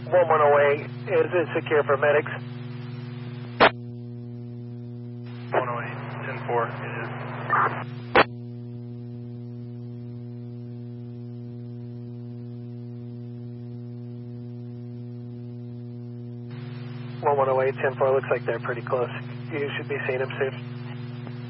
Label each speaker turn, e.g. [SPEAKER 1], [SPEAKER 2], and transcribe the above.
[SPEAKER 1] 1108, is it secure for medics?
[SPEAKER 2] 108, 10-4, it is.
[SPEAKER 1] Well, 108, 10-4, looks like they're pretty close. You should be seeing them soon.